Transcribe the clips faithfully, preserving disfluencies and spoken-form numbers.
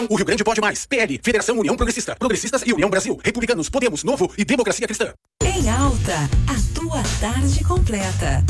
O Rio Grande pode mais. P L, Federação União Progressista, Progressistas e União Brasil, Republicanos, Podemos, Novo e Democracia Cristã. Em Alta, a tua tarde completa.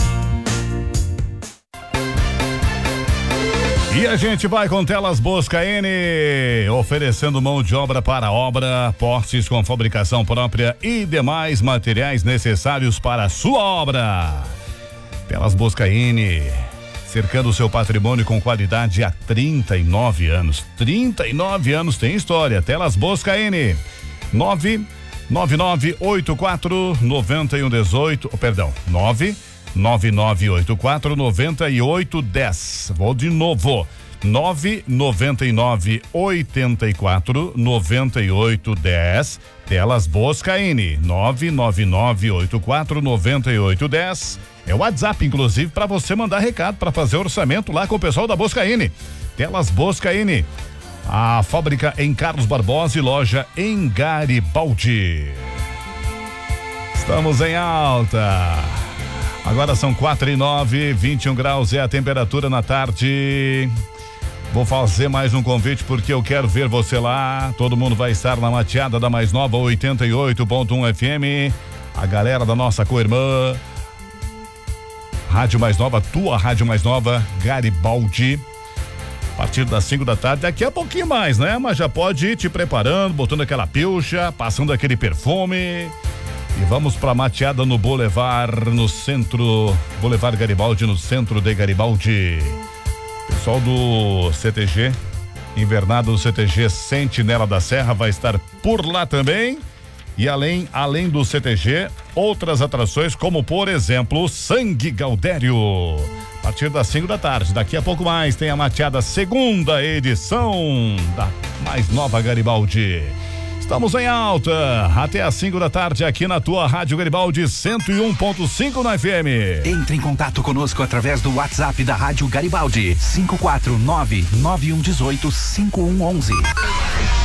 E a gente vai com Telas Boscaene, oferecendo mão de obra para a obra, postes com fabricação própria e demais materiais necessários para a sua obra. Telas Boscaene, cercando o seu patrimônio com qualidade há trinta e nove anos. trinta e nove anos tem história. Telas Boscaene, nove nove nove oito quatro nove um um oito, oh, perdão, nove nove nove oito quatro nove oito um zero. Vou de novo. nove nove nove oito quatro nove oito um zero. Telas Boscaene. nove nove nove oito quatro nove oito um zero. É o WhatsApp, inclusive, para você mandar recado para fazer orçamento lá com o pessoal da Boscaene. Telas Boscaene. A fábrica em Carlos Barbosa e loja em Garibaldi. Estamos em Alta. Agora são quatro e nove, vinte e um graus é a temperatura na tarde. Vou fazer mais um convite porque eu quero ver você lá. Todo mundo vai estar na mateada da Mais Nova oitenta e oito ponto um F M. A galera da nossa co-irmã Rádio Mais Nova, tua Rádio Mais Nova, Garibaldi. A partir das cinco da tarde, daqui a pouquinho mais, né? Mas já pode ir te preparando, botando aquela pilcha, passando aquele perfume. E vamos pra mateada no Boulevard, no centro, Boulevard Garibaldi, no centro de Garibaldi. Pessoal do C T G, invernado do C T G Sentinela da Serra vai estar por lá também. E além, além do C T G, outras atrações como, por exemplo, Sangue Gaudério. A partir das cinco da tarde, daqui a pouco mais, tem a mateada segunda edição da Mais Nova Garibaldi. Estamos em Alta, até às cinco da tarde aqui na tua Rádio Garibaldi cento e um ponto cinco na F M. Entre em contato conosco através do WhatsApp da Rádio Garibaldi, cinco quatro nove nove um um oito cinco um um um.